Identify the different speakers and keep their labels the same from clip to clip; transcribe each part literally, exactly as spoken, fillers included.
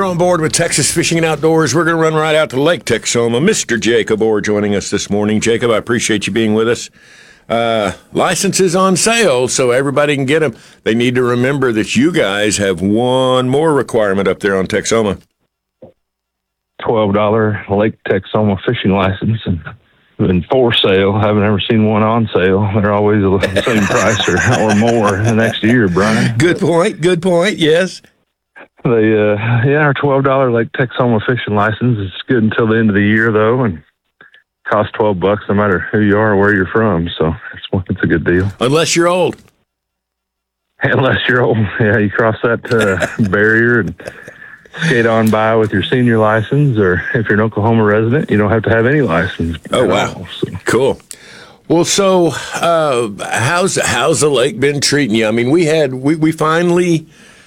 Speaker 1: on board with Texas Fishing and Outdoors. We're going to run right out to Lake Texoma. Mister Jacob Orr joining us this morning. Jacob, I appreciate you being with us. Uh, licenses on sale, so everybody can get them. They need to remember that you guys have one more requirement up there on Texoma.
Speaker 2: twelve dollars Lake Texoma fishing license, and been for sale. I haven't ever seen one on sale. They're always the same price or, or more the next year, Brian.
Speaker 1: Good point. Good point. Yes.
Speaker 2: They, uh, yeah, our twelve dollars Lake Texoma fishing license is good until the end of the year, though, and costs twelve bucks no matter who you are or where you're from. So it's, it's a good deal.
Speaker 1: Unless you're old.
Speaker 2: Unless you're old. Yeah, you cross that uh, barrier and skate on by with your senior license, or if you're an Oklahoma resident, you don't have to have any license.
Speaker 1: Oh, wow. All, so. Cool. Well, so uh, how's how's the lake been treating you? I mean, we had we, we finally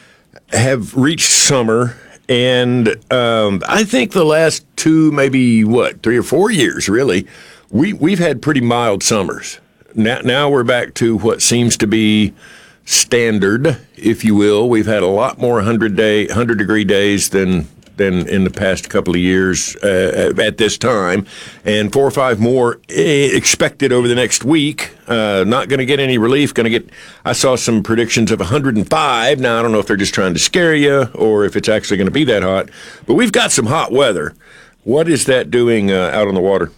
Speaker 1: have reached summer, and um, I think the last two, maybe what, three or four years, really, we we've had pretty mild summers. Now, now we're back to what seems to be standard, if you will. We've had a lot more hundred day, hundred degree days than than in the past couple of years uh, at this time, and four or five more expected over the next week. Uh, not going to get any relief. Going to get. I saw some predictions of one hundred five. Now I don't know if they're just trying to scare you or if it's actually going to be that hot. But we've got some hot weather. What is that doing uh, out on the water?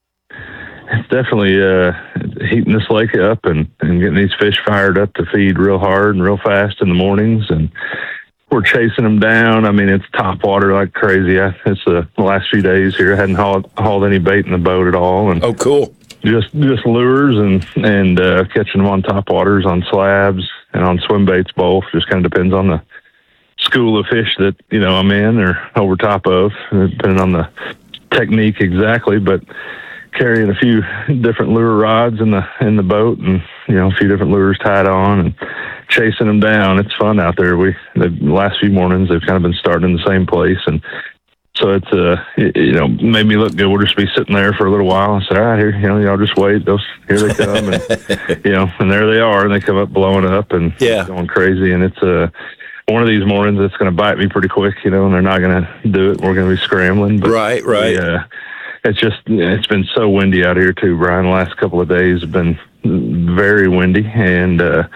Speaker 2: It's definitely uh, heating this lake up and, and getting these fish fired up to feed real hard and real fast in the mornings, and we're chasing them down. I mean, it's top water like crazy. I, it's uh, the last few days here. I hadn't hauled, hauled any bait in the boat at all. And
Speaker 1: oh, cool.
Speaker 2: Just just lures and, and uh, catching them on top waters, on slabs, and on swim baits both. Just kind of depends on the school of fish that, you know, I'm in or over top of, depending on the technique exactly. But carrying a few different lure rods in the in the boat, and you know, a few different lures tied on, and chasing them down. It's fun out there. We the last few mornings they've kind of been starting in the same place, and so it's uh it, you know, made me look good. We'll just be sitting there for a little while and say, all right, here, you know, y'all just wait. Those here they come, and you know, and there they are, and they come up blowing up and
Speaker 1: yeah.
Speaker 2: going crazy, and it's uh one of these mornings that's going to bite me pretty quick, you know, and they're not going to do it. We're going to be scrambling, but
Speaker 1: right, right.
Speaker 2: We, uh, It's just, it's been so windy out here too, Brian. The last couple of days have been very windy, and uh,